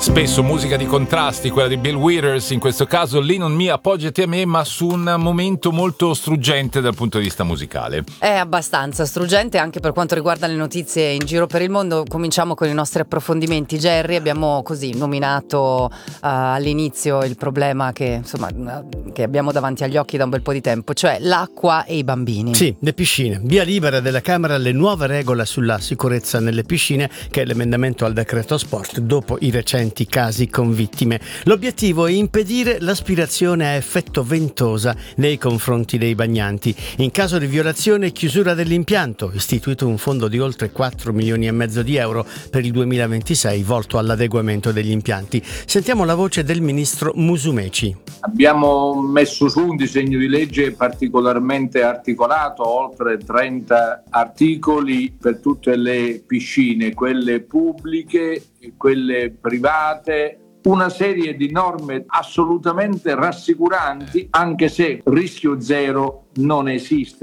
Spesso musica di contrasti, quella di Bill Withers, in questo caso Lean on Me, appoggiati a me, ma su un momento molto struggente dal punto di vista musicale. È abbastanza struggente anche per quanto riguarda le notizie in giro per il mondo. Cominciamo con i nostri approfondimenti. Jerry, abbiamo così nominato all'inizio il problema che abbiamo davanti agli occhi da un bel po' di tempo, cioè l'acqua e i bambini. Sì, le piscine. Via libera della Camera alle nuove regole sulla sicurezza nelle piscine, che è l'emendamento al decreto sport dopo i recenti casi con vittime. L'obiettivo è impedire l'aspirazione a effetto ventosa nei confronti dei bagnanti. In caso di violazione, chiusura dell'impianto. Istituito un fondo di oltre 4 milioni e mezzo di euro per il 2026 volto all'adeguamento degli impianti. Sentiamo la voce del ministro Musumeci. Abbiamo messo su un disegno di legge particolarmente articolato, oltre 30 articoli per tutte le piscine, quelle pubbliche e quelle private. Una serie di norme assolutamente rassicuranti, anche se rischio zero non esiste.